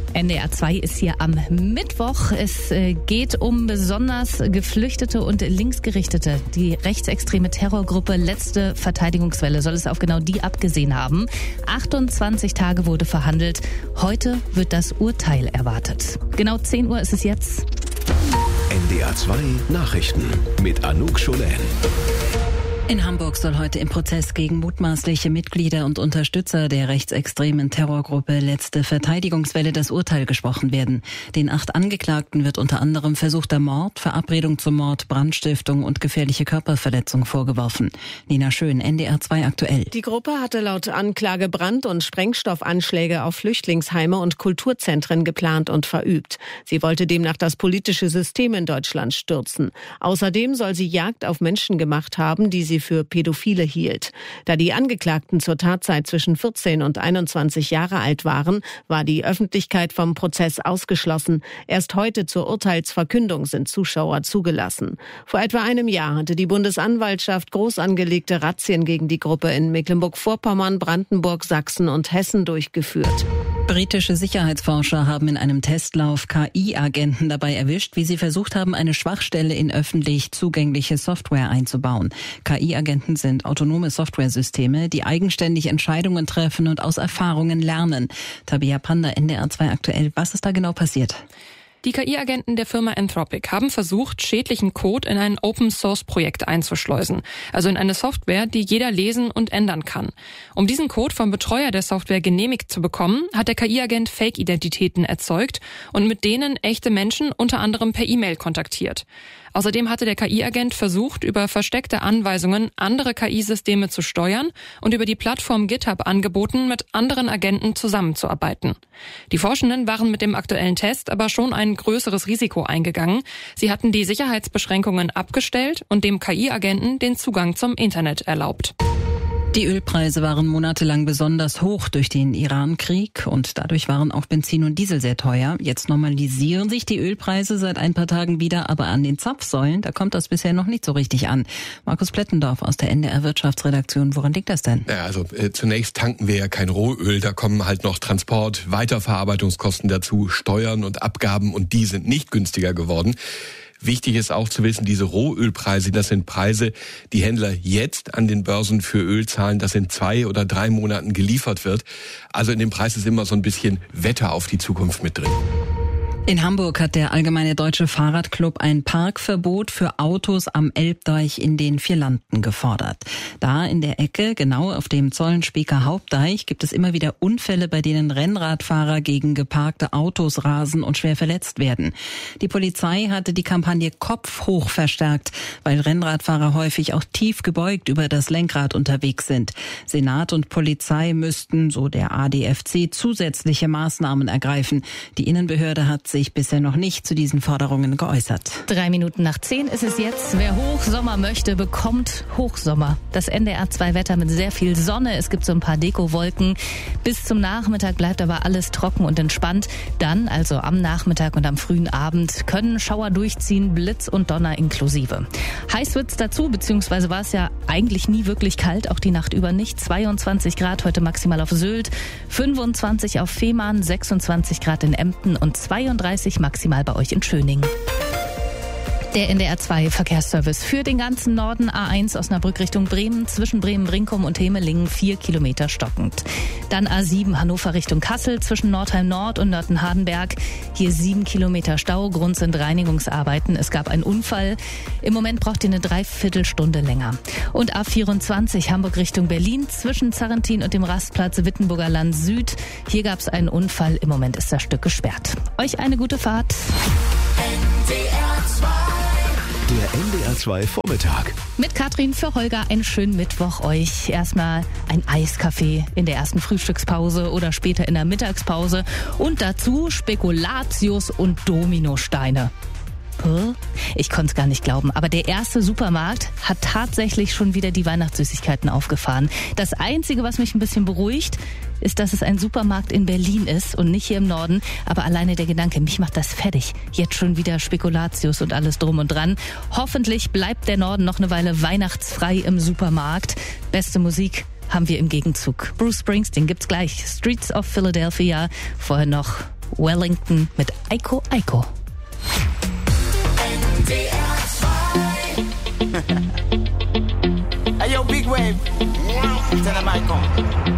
NDR 2 ist hier am Mittwoch. Es geht um besonders Geflüchtete und Linksgerichtete. Die rechtsextreme Terrorgruppe Letzte Verteidigungswelle soll es auf genau die abgesehen haben. 28 Tage wurde verhandelt. Heute wird das Urteil erwartet. Genau 10 Uhr ist es jetzt. NDR 2 Nachrichten mit Anouk Scholen. In Hamburg soll heute im Prozess gegen mutmaßliche Mitglieder und Unterstützer der rechtsextremen Terrorgruppe Letzte Verteidigungswelle das Urteil gesprochen werden. Den 8 Angeklagten wird unter anderem versuchter Mord, Verabredung zum Mord, Brandstiftung und gefährliche Körperverletzung vorgeworfen. Nina Schön, NDR 2 aktuell. Die Gruppe hatte laut Anklage Brand- und Sprengstoffanschläge auf Flüchtlingsheime und Kulturzentren geplant und verübt. Sie wollte demnach das politische System in Deutschland stürzen. Außerdem soll sie Jagd auf Menschen gemacht haben, die sie für Pädophile hielt. Da die Angeklagten zur Tatzeit zwischen 14 und 21 Jahre alt waren, war die Öffentlichkeit vom Prozess ausgeschlossen. Erst heute zur Urteilsverkündung sind Zuschauer zugelassen. Vor etwa einem Jahr hatte die Bundesanwaltschaft groß angelegte Razzien gegen die Gruppe in Mecklenburg-Vorpommern, Brandenburg, Sachsen und Hessen durchgeführt. Britische Sicherheitsforscher haben in einem Testlauf KI-Agenten dabei erwischt, wie sie versucht haben, eine Schwachstelle in öffentlich zugängliche Software einzubauen. KI-Agenten sind autonome Softwaresysteme, die eigenständig Entscheidungen treffen und aus Erfahrungen lernen. Tabea Panda, NDR 2 aktuell. Was ist da genau passiert? Die KI-Agenten der Firma Anthropic haben versucht, schädlichen Code in ein Open-Source-Projekt einzuschleusen, also in eine Software, die jeder lesen und ändern kann. Um diesen Code vom Betreuer der Software genehmigt zu bekommen, hat der KI-Agent Fake-Identitäten erzeugt und mit denen echte Menschen unter anderem per E-Mail kontaktiert. Außerdem hatte der KI-Agent versucht, über versteckte Anweisungen andere KI-Systeme zu steuern und über die Plattform GitHub angeboten, mit anderen Agenten zusammenzuarbeiten. Die Forschenden waren mit dem aktuellen Test aber schon ein größeres Risiko eingegangen. Sie hatten die Sicherheitsbeschränkungen abgestellt und dem KI-Agenten den Zugang zum Internet erlaubt. Die Ölpreise waren monatelang besonders hoch durch den Iran-Krieg und dadurch waren auch Benzin und Diesel sehr teuer. Jetzt normalisieren sich die Ölpreise seit ein paar Tagen wieder, aber an den Zapfsäulen, da kommt das bisher noch nicht so richtig an. Markus Plettendorf aus der NDR Wirtschaftsredaktion, woran liegt das denn? Ja, also zunächst tanken wir ja kein Rohöl, da kommen halt noch Transport, Weiterverarbeitungskosten dazu, Steuern und Abgaben und die sind nicht günstiger geworden. Wichtig ist auch zu wissen, diese Rohölpreise, das sind Preise, die Händler jetzt an den Börsen für Öl zahlen, das in 2 oder 3 Monaten geliefert wird. Also in dem Preis ist immer so ein bisschen Wetter auf die Zukunft mit drin. In Hamburg hat der Allgemeine Deutsche Fahrradclub ein Parkverbot für Autos am Elbdeich in den Vierlanden gefordert. Da in der Ecke, genau auf dem Zollenspieker Hauptdeich, gibt es immer wieder Unfälle, bei denen Rennradfahrer gegen geparkte Autos rasen und schwer verletzt werden. Die Polizei hatte die Kampagne Kopf hoch verstärkt, weil Rennradfahrer häufig auch tief gebeugt über das Lenkrad unterwegs sind. Senat und Polizei müssten, so der ADFC, zusätzliche Maßnahmen ergreifen. Die Innenbehörde hat sich bisher noch nicht zu diesen Forderungen geäußert. 3 Minuten nach 10 ist es jetzt. Wer Hochsommer möchte, bekommt Hochsommer. Das NDR 2 Wetter mit sehr viel Sonne. Es gibt so ein paar Dekowolken. Bis zum Nachmittag bleibt aber alles trocken und entspannt. Dann, also am Nachmittag und am frühen Abend, können Schauer durchziehen, Blitz und Donner inklusive. Heiß wird's dazu, beziehungsweise war es ja eigentlich nie wirklich kalt, auch die Nacht über nicht. 22 Grad heute maximal auf Sylt, 25 auf Fehmarn, 26 Grad in Emden und 32 maximal bei euch in Schöningen. Der NDR 2 Verkehrsservice für den ganzen Norden. A1 Osnabrück Richtung Bremen, zwischen Bremen-Brinkum und Hemelingen 4 Kilometer stockend. Dann A7 Hannover Richtung Kassel, zwischen Nordheim Nord und Nörten-Hardenberg. Hier 7 Kilometer Stau, Grund sind Reinigungsarbeiten. Es gab einen Unfall. Im Moment braucht ihr eine Dreiviertelstunde länger. Und A24 Hamburg Richtung Berlin, zwischen Zarrentin und dem Rastplatz Wittenburger Land Süd. Hier gab es einen Unfall. Im Moment ist das Stück gesperrt. Euch eine gute Fahrt. NDR 2. Der NDR 2 Vormittag. Mit Katrin für Holger einen schönen Mittwoch euch. Erstmal ein Eiskaffee in der ersten Frühstückspause oder später in der Mittagspause. Und dazu Spekulatius und Dominosteine. Ich konnte es gar nicht glauben, aber der erste Supermarkt hat tatsächlich schon wieder die Weihnachtssüßigkeiten aufgefahren. Das Einzige, was mich ein bisschen beruhigt, ist, dass es ein Supermarkt in Berlin ist und nicht hier im Norden. Aber alleine der Gedanke, mich macht das fertig. Jetzt schon wieder Spekulatius und alles drum und dran. Hoffentlich bleibt der Norden noch eine Weile weihnachtsfrei im Supermarkt. Beste Musik haben wir im Gegenzug. Bruce Springsteen gibt's gleich. Streets of Philadelphia. Vorher noch Wellington mit Aiko Aiko. Hey yo, Big Wave. Tell them I come.